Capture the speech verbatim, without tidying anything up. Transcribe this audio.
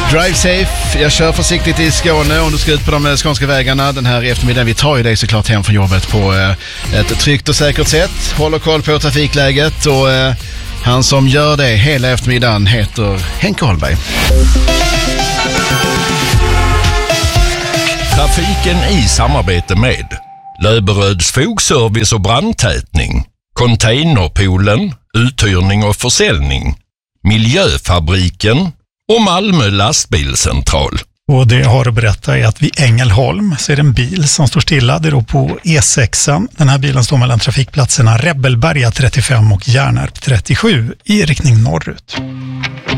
Drive safe, jag kör försiktigt i Skåne om du ska ut på de skånska vägarna den här eftermiddagen. Vi tar ju dig såklart hem från jobbet på eh, ett tryggt och säkert sätt. Håller koll på trafikläget och eh, han som gör det hela eftermiddagen heter Henke Holmberg. Trafiken i samarbete med Löberöds fogservice och brandtätning, Containerpoolen, uthyrning och försäljning, Miljöfabriken och Malmö lastbilscentral. Och det jag har att berätta är att vid Ängelholm så är det en bil som står stilla. Det är då på E sex. Den här bilen står mellan trafikplatserna Rebelberga trettiofem och Hjärnarp trettiosju i riktning norrut.